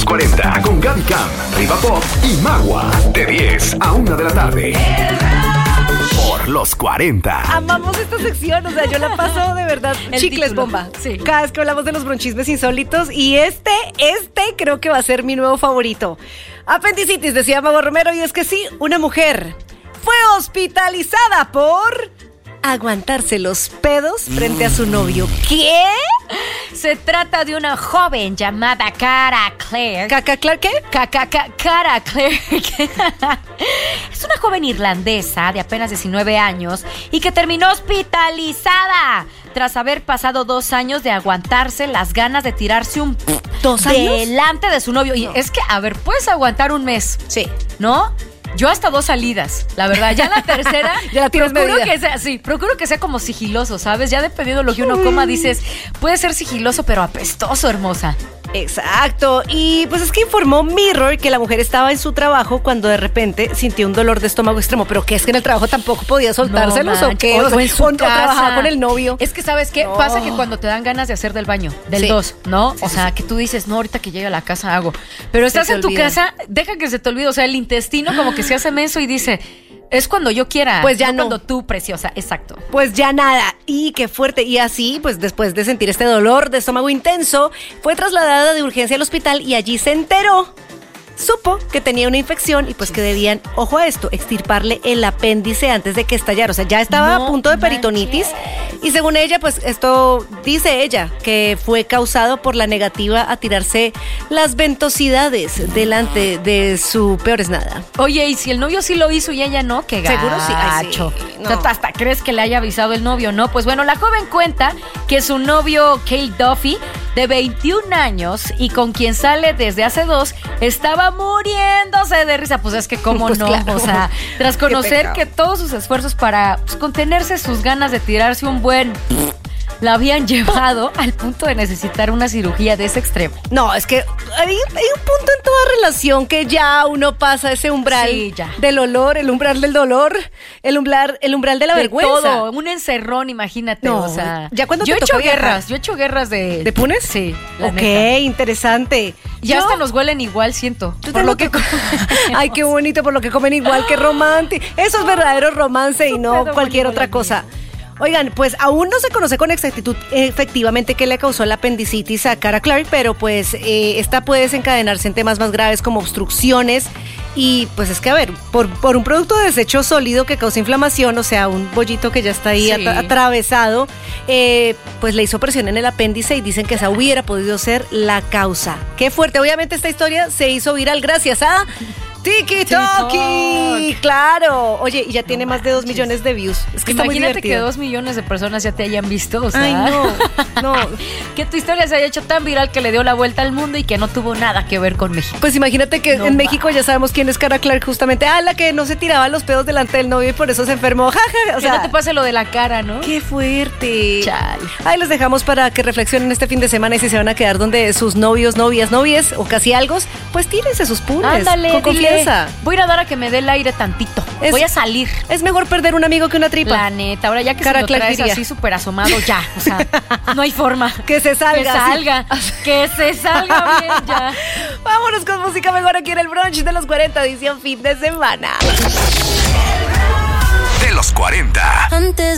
los 40 con Gaby Cam, Riva Pop y Magua. De 10 a 1 de la tarde. Por los 40. Amamos esta sección, o sea, yo la paso de verdad chicles título. bomba. Sí. Cada vez que hablamos de los bronchismes insólitos. Y este creo que va a ser mi nuevo favorito. Apendicitis, decía Mago Romero, y es que sí, una mujer fue hospitalizada por aguantarse los pedos frente a su novio. ¿Qué? Se trata de una joven llamada Cara Claire. ¿Caca Clark qué? Cara Claire. Es una joven irlandesa de apenas 19 años y que terminó hospitalizada tras haber pasado 2 años de aguantarse las ganas de tirarse un 2 años delante de su novio. Y es que, a ver, puedes aguantar un mes. Sí. ¿No? Yo hasta 2 salidas, la verdad. Ya la tercera, ya la tienes procuro medida. que sea, sí, procuro que sea como sigiloso, ¿sabes? Ya dependiendo de lo que uno coma, dices, puede ser sigiloso, pero apestoso, hermosa. Exacto. Y pues es que informó Mirror que la mujer estaba en su trabajo cuando de repente sintió un dolor de estómago extremo. Pero que es que en el trabajo tampoco podía soltárselos No, o qué. o en su o casa. trabajaba con el novio. Es que, ¿sabes qué? No. Pasa que cuando te dan ganas de hacer del baño, del Sí. 2, ¿no? Sí, o sí, sea, sí. que tú dices, no, ahorita que llegue a la casa hago. Pero Se estás te en tu olvida. casa, deja que se te olvide. O sea, el intestino como que se hace menso y dice, es cuando yo quiera. Pues ya no. Cuando tú, preciosa, exacto. Pues ya nada, y qué fuerte. Y así, pues después de sentir este dolor de estómago intenso, fue trasladada de urgencia al hospital y allí se enteró. Supo que tenía una infección y pues que debían, ojo a esto, extirparle el apéndice antes de que estallara. O sea, ya estaba No a punto de peritonitis. Y según ella, pues esto dice ella, que fue causado por la negativa a tirarse las ventosidades delante de su peor es nada. Oye, y si el novio sí lo hizo y ella no, qué gacho. Seguro sí. Ay, sí. No. O sea, tú hasta crees que le haya avisado el novio, ¿no? Pues bueno, la joven cuenta que su novio, Cale Duffy, de 21 años y con quien sale desde hace 2, estaba muriéndose de risa. Pues es que cómo Pues no, claro. o sea, tras Qué conocer pecado. que todos sus esfuerzos para pues, contenerse sus ganas de tirarse un buen la habían llevado al punto de necesitar una cirugía de ese extremo. No, es que hay un punto en toda relación que ya uno pasa ese umbral Sí, ya. del olor, el umbral del dolor, el umbral de la De vergüenza. todo, un encerrón, imagínate, No, o sea, ya cuando yo te he hecho toca viajar. guerras, yo he hecho guerras de ¿De punes? Sí, la Ok, neta. interesante. Ya Yo- hasta nos huelen igual, siento. yo Por tengo lo que Ay, qué bonito, por lo que comen igual, que romántico. Eso es verdadero romance y no pedo cualquier bonito, otra la cosa. Oigan, pues aún no se conoce con exactitud efectivamente qué le causó la apendicitis a Cara Clark, pero pues esta puede desencadenarse en temas más graves como obstrucciones y pues es que a ver, por un producto de desecho sólido que causa inflamación, o sea, un bollito que ya está ahí Sí. atravesado, pues le hizo presión en el apéndice y dicen que esa hubiera podido ser la causa. Qué fuerte, obviamente esta historia se hizo viral gracias a TikTok. Claro. Oye, y ya tiene más de 2 millones de views. Es que está muy imagínate que divertido. 2 millones de personas ya te hayan visto, o sea, Ay, no. que tu historia se haya hecho tan viral que le dio la vuelta al mundo y que no tuvo nada que ver con México. Pues imagínate que No en va. México ya sabemos quién es Cara Clark, justamente. La que no se tiraba los pedos delante del novio y por eso se enfermó. Jaja. O Que sea, no te pase lo de la cara, ¿no? qué fuerte. Chale. Ahí los dejamos para que reflexionen este fin de semana y si se van a quedar donde sus novios, novies o casi algo, pues tírense sus punes. con Ándale, dile, confianza. voy a ir a dar a que me dé el aire tantito. Es- Voy a salir. Es mejor perder un amigo que una tripa. La neta, ahora ya que Cara se lo Clark traes diría. así súper asomado, ya, o sea, no hay forma. Que se salga. Que sí. salga, que se salga bien ya. Vámonos con música mejor aquí en el brunch de los 40, edición fin de semana. De los 40. Antes